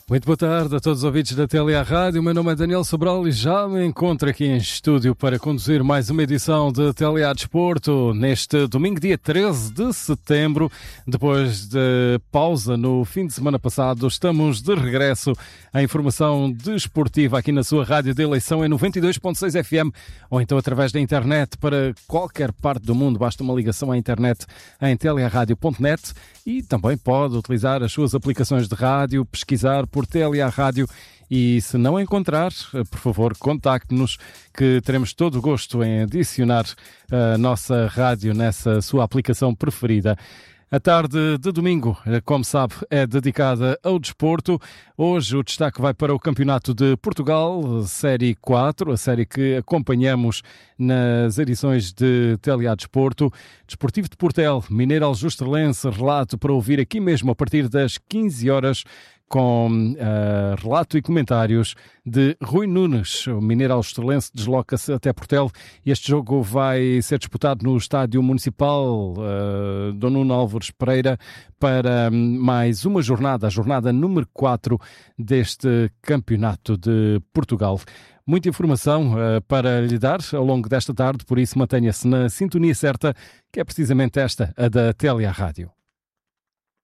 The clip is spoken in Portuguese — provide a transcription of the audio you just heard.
Muito boa tarde a todos os ouvintes da TLA Rádio. O meu nome é Daniel Sobral e já me encontro aqui em estúdio para conduzir mais uma edição de TLA Desporto neste domingo, dia 13 de setembro. Depois de pausa no fim de semana passado, estamos de regresso à informação desportiva aqui na sua rádio de eleição em 92.6 FM ou então através da internet para qualquer parte do mundo. Basta uma ligação à internet em tlaradio.net e também pode utilizar as suas aplicações de rádio, pesquisar por TLA Rádio e se não encontrar, por favor, contacte-nos que teremos todo o gosto em adicionar a nossa rádio nessa sua aplicação preferida. A tarde de domingo, como sabe, é dedicada ao desporto. Hoje o destaque vai para o Campeonato de Portugal, Série 4, a série que acompanhamos nas edições de TLA Desporto. Desportivo de Portel, Mineiro Aljustrelense, relato para ouvir aqui mesmo a partir das 15 horas, com relato e comentários de Rui Nunes. O Mineiro Aljustrelense desloca-se até Portel e este jogo vai ser disputado no Estádio Municipal Dom Nuno Álvares Pereira para mais uma jornada, a jornada número 4 deste Campeonato de Portugal. Muita informação para lhe dar ao longo desta tarde, por isso mantenha-se na sintonia certa, que é precisamente esta, a da TLA Rádio.